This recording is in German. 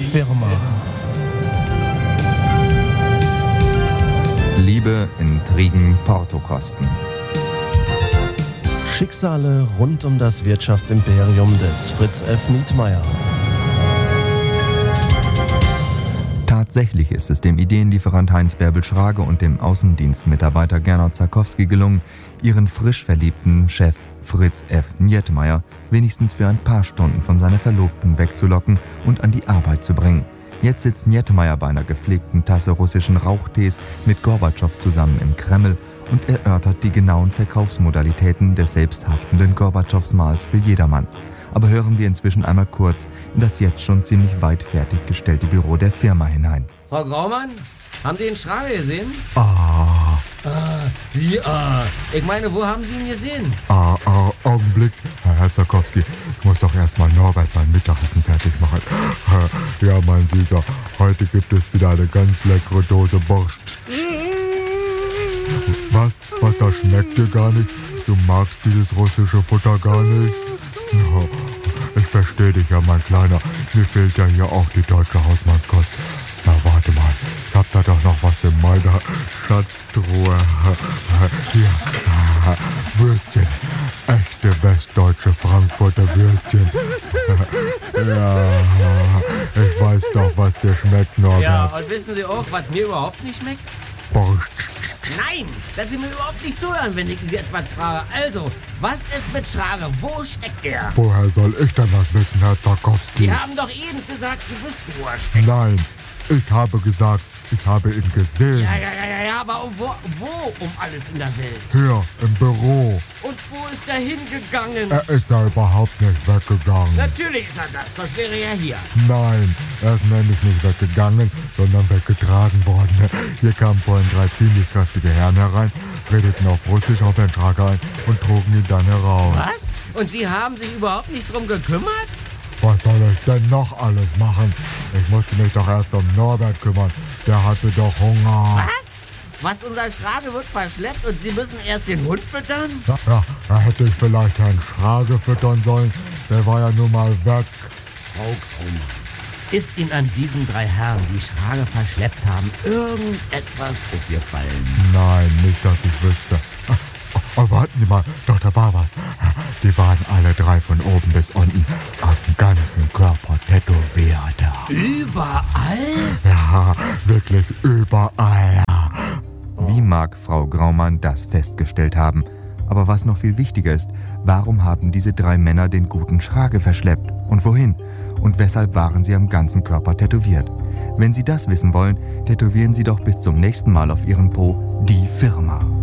Firma. Liebe, Intrigen, Portokosten. Schicksale rund um das Wirtschaftsimperium des Fritz F. Nietmeyer. Tatsächlich ist es dem Ideenlieferant Heinz Bärbel Schrage und dem Außendienstmitarbeiter Gernot Zarkowski gelungen, ihren frisch verliebten Chef Fritz F. Nietmeyer wenigstens für ein paar Stunden von seiner Verlobten wegzulocken und an die Arbeit zu bringen. Jetzt sitzt Nietmeyer bei einer gepflegten Tasse russischen Rauchtees mit Gorbatschow zusammen im Kreml und erörtert die genauen Verkaufsmodalitäten des selbsthaftenden Gorbatschows-Mahls für jedermann. Aber hören wir inzwischen einmal kurz in das jetzt schon ziemlich weit fertiggestellte Büro der Firma hinein. Frau Graumann, haben Sie den Schrage gesehen? Wie, Ich meine, wo haben Sie ihn gesehen? Augenblick, Herr Zarkowski. Ich muss doch erstmal Norbert beim Mittagessen fertig machen. Ja, mein Süßer, heute gibt es wieder eine ganz leckere Dose Borscht. Was, das schmeckt dir gar nicht? Du magst dieses russische Futter gar nicht? Ja, ich verstehe dich ja, mein Kleiner. Mir fehlt ja hier auch die deutsche Hausmannskost. Na, warte mal. Ich hab da doch noch was in meiner Schatztruhe. Hier, Würstchen. Echte westdeutsche Frankfurter Würstchen. Ja, ich weiß doch, was dir schmeckt, Norbert. Ja, und wissen Sie auch, was mir überhaupt nicht schmeckt? Borscht. Nein, dass Sie mir überhaupt nicht zuhören, wenn ich Sie etwas frage. Also, was ist mit Schrage? Wo steckt er? Woher soll ich denn das wissen, Herr Zarkowski? Sie haben doch eben gesagt, Sie wüssten, wo er steckt. Nein, ich habe gesagt, ich habe ihn gesehen. Ja, aber wo um alles in der Welt? Hier, im Büro. Und wo ist er hingegangen? Er ist da überhaupt nicht weggegangen. Natürlich ist er das, sonst wäre er hier. Nein, er ist nämlich nicht weggegangen, sondern weggetragen worden. Hier kamen vorhin 3 ziemlich kräftige Herren herein, redeten auf Russisch auf den Schrage ein und trugen ihn dann heraus. Was? Und Sie haben sich überhaupt nicht drum gekümmert? Was soll ich denn noch alles machen? Ich musste mich doch erst um Norbert kümmern. Der hatte doch Hunger. Was? unser Schrage wird verschleppt und Sie müssen erst den Hund füttern? Ja, da hätte ich vielleicht Herrn Schrage füttern sollen. Der war ja nun mal weg. Frau Graumann, ist Ihnen an diesen 3 Herren, die Schrage verschleppt haben, irgendetwas aufgefallen? Nein, nicht, dass ich wüsste. Oh, warten Sie mal, doch, da war was. Die waren alle 3 von oben bis unten am ganzen Körper tätowiert. Überall? Ja, wirklich überall. Wie mag Frau Graumann das festgestellt haben? Aber was noch viel wichtiger ist, warum haben diese 3 Männer den guten Schrage verschleppt? Und wohin? Und weshalb waren sie am ganzen Körper tätowiert? Wenn Sie das wissen wollen, tätowieren Sie doch bis zum nächsten Mal auf Ihren Po die Firma.